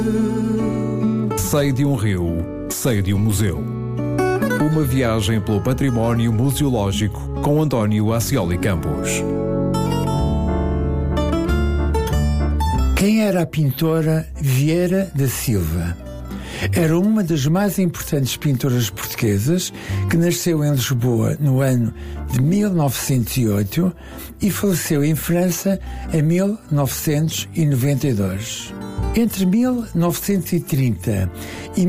Sei de um rio, sei de um museu. Uma viagem pelo património museológico com António Ascioli Campos. Quem era a pintora Vieira da Silva? Era uma das mais importantes pintoras portuguesas, que nasceu em Lisboa no ano de 1908 e faleceu em França em 1992. Entre 1930 e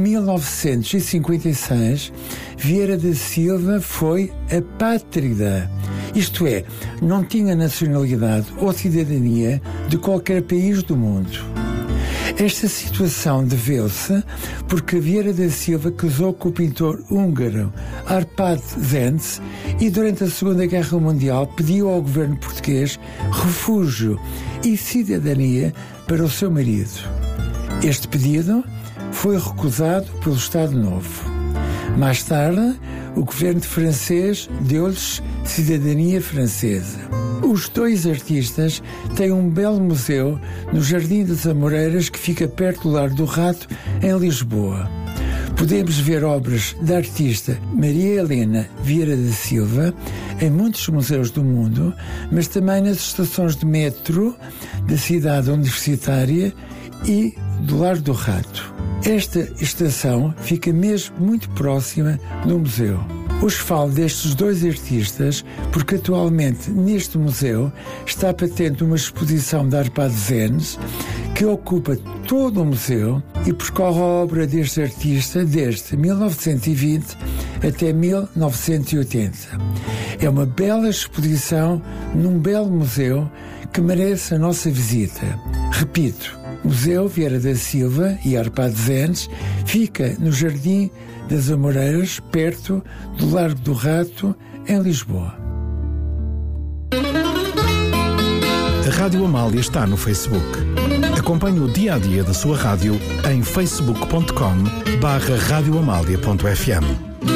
1956, Vieira da Silva foi apátrida, isto é, não tinha nacionalidade ou cidadania de qualquer país do mundo. Esta situação deveu-se porque Vieira da Silva casou com o pintor húngaro Árpád Zenc e durante a Segunda Guerra Mundial pediu ao governo português refúgio e cidadania para o seu marido. Este pedido foi recusado pelo Estado Novo. Mais tarde, o governo francês deu-lhes cidadania francesa. Os dois artistas têm um belo museu no Jardim das Amoreiras, que fica perto do Lar do Rato, em Lisboa. Podemos ver obras da artista Maria Helena Vieira da Silva em muitos museus do mundo, mas também nas estações de metro da cidade universitária e do Lar do Rato. Esta estação fica mesmo muito próxima do museu. Hoje falo destes dois artistas porque atualmente neste museu está patente uma exposição de Árpád Zenc que ocupa todo o museu e percorre a obra deste artista desde 1920 até 1980. É uma bela exposição num belo museu que merece a nossa visita. Repito, Museu Vieira da Silva e Árpád Zenc fica no Jardim das Amoreiras, perto do Largo do Rato, em Lisboa. A Rádio Amália está no Facebook. Acompanhe o dia-a-dia da sua rádio em facebook.com/radioamalia.fm.